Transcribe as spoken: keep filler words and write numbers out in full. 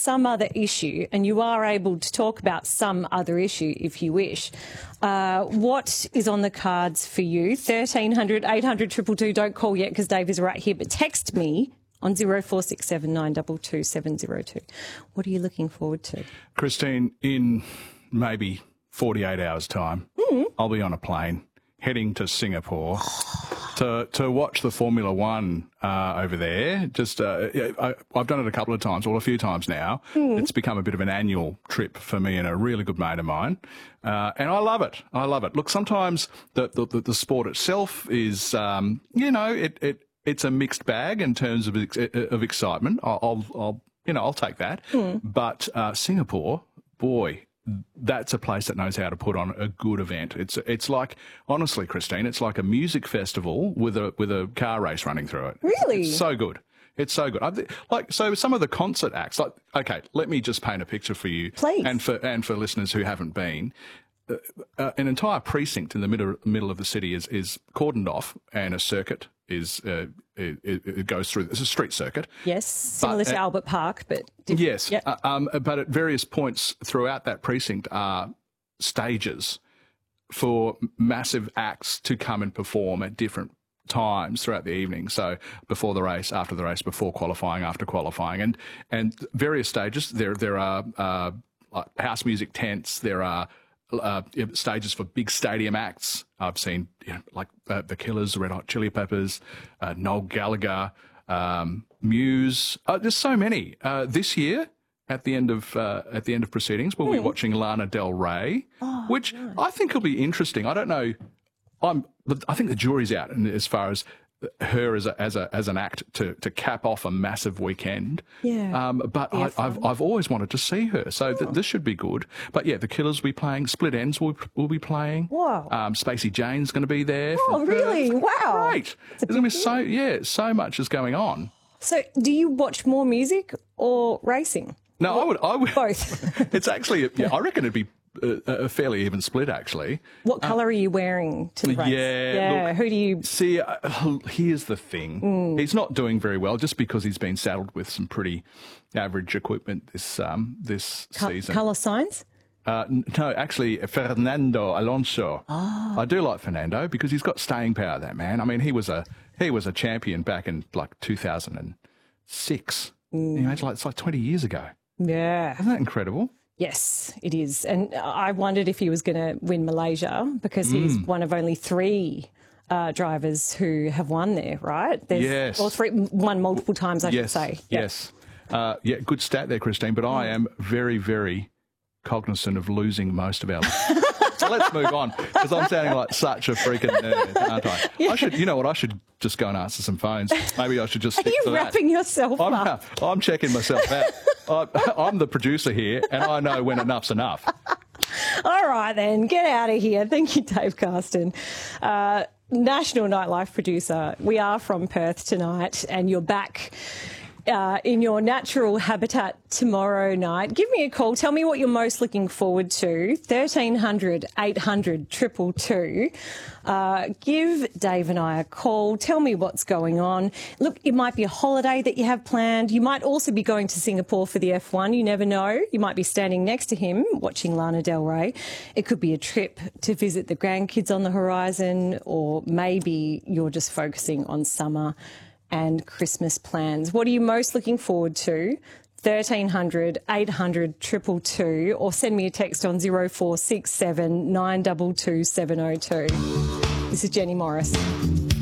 some other issue, and you are able to talk about some other issue if you wish, uh, what is on the cards for you? thirteen hundred, eight hundred, two two two. Don't call yet because Dave is right here, but text me on zero four six seven nine two two seven zero two. What are you looking forward to? Christine, in maybe forty-eight hours' time, mm. I'll be on a plane heading to Singapore to to watch the Formula One uh, over there. Just uh, I, I've done it a couple of times, well, a few times now. Mm. It's become a bit of an annual trip for me and a really good mate of mine, uh, and I love it. I love it. Look, sometimes the the, the sport itself is, um, you know, it it it's a mixed bag in terms of of excitement. I'll, I'll, I'll you know I'll take that, mm. but uh, Singapore, boy. That's a place that knows how to put on a good event. It's it's like, honestly, Christine, it's like a music festival with a with a car race running through it. Really? It's so good. It's so good. I, like so, some of the concert acts. Like, okay, let me just paint a picture for you, please, and for and for listeners who haven't been. Uh, uh, an entire precinct in the middle middle of the city is is cordoned off, and a circuit is uh, it, it goes through. It's a street circuit. Yes, similar but, to uh, Albert Park, but different. Yes. Yep. Uh, um, but at various points throughout that precinct are stages for massive acts to come and perform at different times throughout the evening. So before the race, after the race, before qualifying, after qualifying, and and various stages. There there are uh, like house music tents. There are Uh, stages for big stadium acts. I've seen, you know, like uh, the Killers, the Red Hot Chili Peppers, uh, Noel Gallagher, um, Muse. Uh, there's so many. Uh, this year, at the end of uh, at the end of proceedings, we'll mm. be watching Lana Del Rey, oh, which nice. I think will be interesting. I don't know. I'm. I think the jury's out as far as her as a, as a as an act to to cap off a massive weekend. Yeah. Um, but I, I've I've always wanted to see her, so oh. th this should be good. But yeah, the Killers will be playing. Split Ends will will be playing. Wow. Um, Spacey Jane's going to be there. Oh, really? Her. Wow. Great. There's going to be so yeah, so much is going on. So, do you watch more music or racing? No, or I would. I would. Both. It's actually. Yeah, I reckon it'd be. A, a fairly even split, actually. What colour uh, are you wearing to the race? Yeah, yeah. Look, who do you see? Uh, here's the thing: mm. he's not doing very well, just because he's been saddled with some pretty average equipment this um this Co season. Colour signs? Uh, no, actually, Fernando Alonso. Oh. I do like Fernando because he's got staying power. That man. I mean, he was a he was a champion back in like two thousand six. Mm. You know, it's like it's like twenty years ago. Yeah, isn't that incredible? Yes, it is. And I wondered if he was going to win Malaysia because mm. he's one of only three uh, drivers who have won there, right? There's, yes. Or three, won multiple times, I yes. should say. Yep. Yes. Uh, yeah, good stat there, Christine. But I am very, very cognizant of losing most of our So let's move on, because I'm sounding like such a freaking nerd, aren't I? Yeah. I should, you know what, I should just go and answer some phones. Maybe I should just stick Are you to wrapping that. yourself I'm, up? I'm checking myself out. I, I'm the producer here, and I know when enough's enough. All right, then, get out of here. Thank you, Dave Carston. Uh, National Nightlife producer. We are from Perth tonight, and you're back Uh, in your natural habitat tomorrow night. Give me a call. Tell me what you're most looking forward to. thirteen hundred, eight hundred, two two two. Uh, give Dave and I a call. Tell me what's going on. Look, it might be a holiday that you have planned. You might also be going to Singapore for the F one. You never know. You might be standing next to him watching Lana Del Rey. It could be a trip to visit the grandkids on the horizon, or maybe you're just focusing on summer and Christmas plans. What are you most looking forward to? thirteen hundred, eight hundred, two two two, or send me a text on zero four six seven nine two two seven zero two. This is Jenny Morris.